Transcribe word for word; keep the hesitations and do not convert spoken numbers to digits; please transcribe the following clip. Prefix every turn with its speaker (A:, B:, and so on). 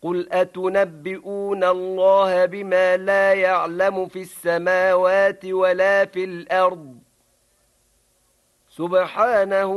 A: قل أتنبئون الله بما لا يعلم في السماوات ولا في الأرض سبحانه